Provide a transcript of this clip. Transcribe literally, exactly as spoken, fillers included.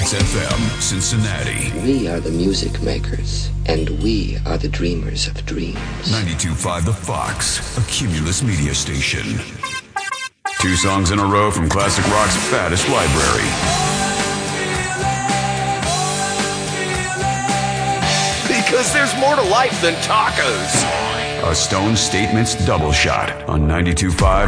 Fox F M, Cincinnati. We are the music makers, and we are the dreamers of dreams. ninety-two point five The Fox, a Cumulus media station. Two songs in a row from classic rock's fattest library. Because there's more to life than tacos. A Stone Statements double shot on ninety-two point five